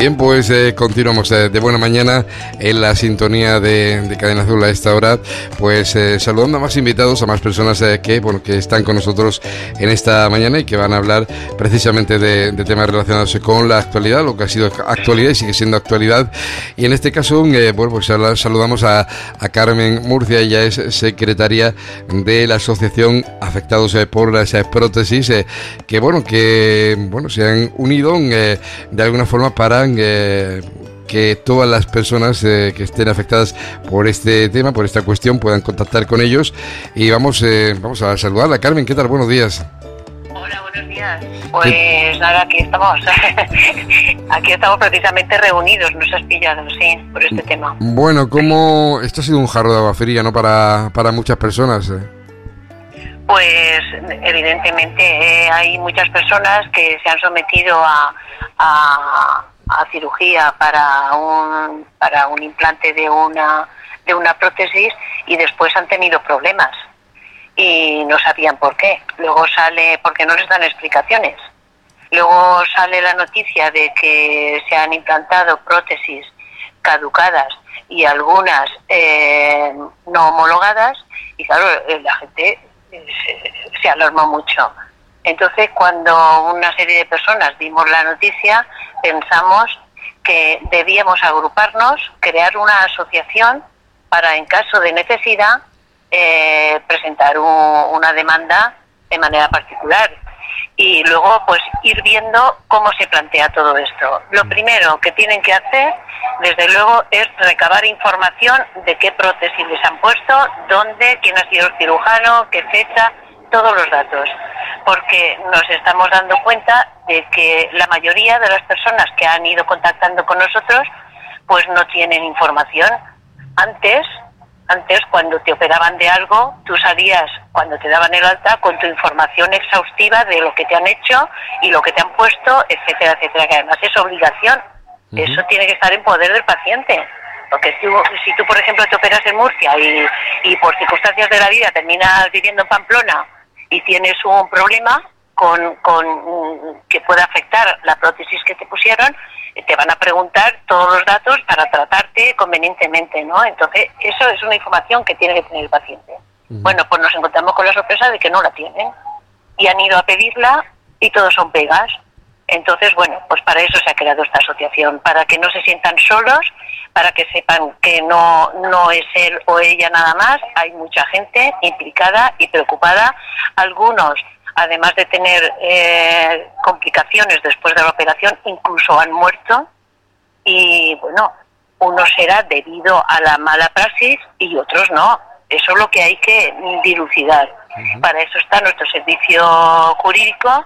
Bien, pues continuamos de buena mañana en la sintonía de Cadena Azul a esta hora, pues saludando a más invitados, a más personas que están con nosotros en esta mañana y que van a hablar precisamente de temas relacionados con la actualidad, lo que ha sido actualidad y sigue siendo actualidad. Y en este caso, pues saludamos a Carmen Murcia. Ella es secretaria de la Asociación Afectados por las Prótesis, que se han unido de alguna forma para que todas las personas que estén afectadas por este tema, por esta cuestión, puedan contactar con ellos. Y vamos a saludarla. Carmen, ¿qué tal? Buenos días. Hola, buenos días. Pues nada, aquí estamos. Aquí estamos precisamente reunidos, nos has pillado, sí, por este tema. Bueno, esto ha sido un jarro de agua fría, ¿no? Para muchas personas. Pues evidentemente hay muchas personas que se han sometido a cirugía para un implante de una prótesis y después han tenido problemas y no sabían por qué. Luego sale, porque no les dan explicaciones. Luego sale la noticia de que se han implantado prótesis caducadas y algunas no homologadas, y claro, la gente se alarma mucho. Entonces, cuando una serie de personas vimos la noticia, pensamos que debíamos agruparnos, crear una asociación para, en caso de necesidad, presentar una demanda de manera particular. Y luego, pues, ir viendo cómo se plantea todo esto. Lo primero que tienen que hacer, desde luego, es recabar información de qué prótesis les han puesto, dónde, quién ha sido el cirujano, qué fecha, todos los datos. Porque nos estamos dando cuenta de que la mayoría de las personas que han ido contactando con nosotros, pues no tienen información. Antes, cuando te operaban de algo, tú salías, cuando te daban el alta, con tu información exhaustiva de lo que te han hecho y lo que te han puesto, etcétera, etcétera, que además es obligación. Uh-huh. Eso tiene que estar en poder del paciente. Porque si tú, por ejemplo, te operas en Murcia y por circunstancias de la vida terminas viviendo en Pamplona y tienes un problema con que pueda afectar la prótesis que te pusieron, te van a preguntar todos los datos para tratarte convenientemente, ¿no? Entonces, eso es una información que tiene que tener el paciente. Uh-huh. Bueno, pues nos encontramos con la sorpresa de que no la tienen. Y han ido a pedirla y todos son pegas. Entonces, bueno, pues para eso se ha creado esta asociación, para que no se sientan solos, para que sepan que no es él o ella nada más, hay mucha gente implicada y preocupada. Algunos, además de tener complicaciones después de la operación, incluso han muerto, y bueno, uno será debido a la mala praxis y otros no. Eso es lo que hay que dilucidar. Uh-huh. Para eso está nuestro servicio jurídico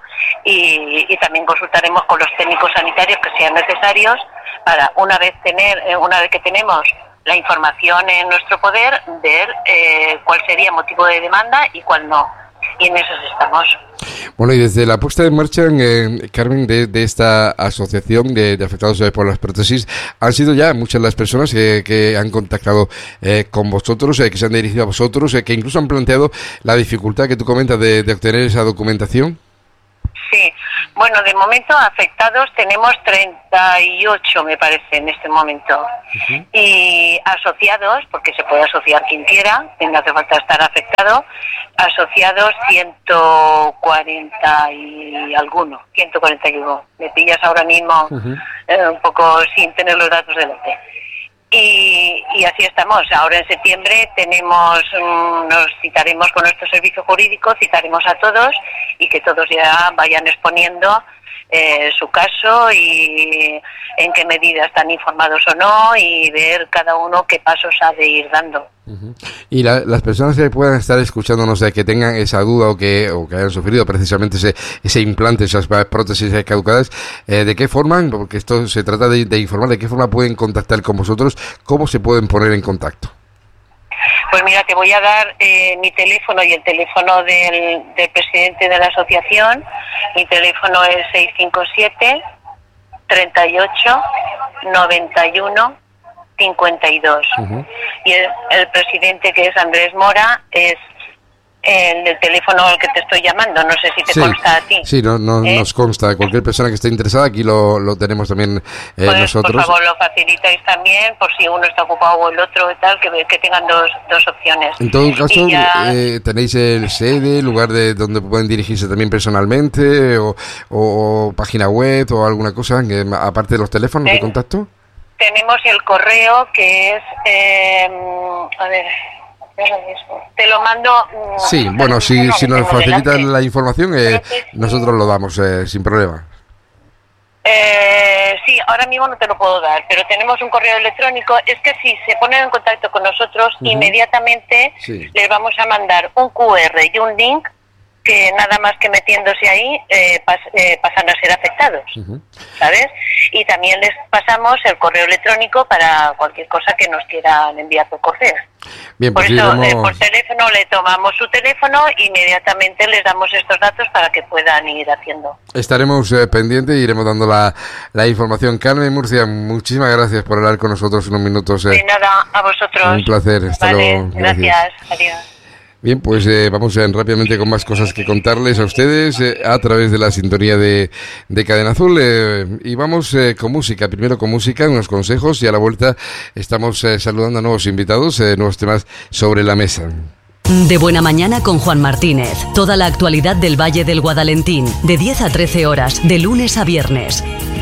y también consultaremos con los técnicos sanitarios que sean necesarios para una vez que tenemos la información en nuestro poder, ver cuál sería motivo de demanda y cuál no. Y en eso estamos. Bueno, y desde la puesta en marcha, Carmen, de esta asociación de afectados por las prótesis, han sido ya muchas las personas que han contactado con vosotros, que se han dirigido a vosotros, que incluso han planteado la dificultad que tú comentas de obtener esa documentación. Sí, bueno, de momento afectados tenemos 38, me parece, en este momento. Uh-huh. Y asociados, porque se puede asociar quien quiera, no hace falta estar afectado, asociados 140 y alguno, 141. Me pillas ahora mismo uh-huh. Un poco sin tener los datos delante. Y así estamos. Ahora en septiembre nos citaremos con nuestro servicio jurídico, citaremos a todos y que todos ya vayan exponiendo su caso y en qué medida están informados o no, y ver cada uno qué pasos ha de ir dando. Uh-huh. Y las personas que puedan estar escuchándonos, que tengan esa duda o que hayan sufrido precisamente ese implante, esas prótesis caducadas, ¿de qué forma? Porque esto se trata de informar, ¿de qué forma pueden contactar con vosotros? ¿Cómo se pueden poner en contacto? Pues mira, te voy a dar mi teléfono y el teléfono del presidente de la asociación. Mi teléfono es 657 38 91 52. Uh-huh. Y el presidente, que es Andrés Mora, es en el teléfono al que te estoy llamando, no sé si te consta a ti. Sí, nos consta. Cualquier persona que esté interesada, aquí lo tenemos también pues, nosotros. Por favor, lo facilitáis también, por si uno está ocupado o el otro y tal, que tengan dos opciones. En todo caso, ¿tenéis el sede, lugar de donde pueden dirigirse también personalmente, o página web o alguna cosa, aparte de los teléfonos de contacto? Tenemos el correo que es, a ver... Te lo mando. Sí, bueno, si nos facilitan la información, nosotros lo damos sin problema. Sí, ahora mismo no te lo puedo dar, pero tenemos un correo electrónico. Es que si se ponen en contacto con nosotros, inmediatamente les vamos a mandar un QR y un link que nada más que metiéndose ahí pasan a ser afectados, ¿sabes? Y también les pasamos el correo electrónico para cualquier cosa que nos quieran enviar por correo. Bien, por pues eso, iremos... por teléfono le tomamos su teléfono e inmediatamente les damos estos datos para que puedan ir haciendo. Estaremos pendientes y iremos dando la información. Carmen Murcia, muchísimas gracias por hablar con nosotros unos minutos. De nada, a vosotros. Un placer. Hasta luego. Gracias. Adiós. Bien, pues vamos rápidamente con más cosas que contarles a ustedes a través de la sintonía de Cadena Azul y vamos con música, primero con música, unos consejos y a la vuelta estamos saludando a nuevos invitados, nuevos temas sobre la mesa. De Buena Mañana con Juan Martínez, toda la actualidad del Valle del Guadalentín, de 10 a 13 horas, de lunes a viernes.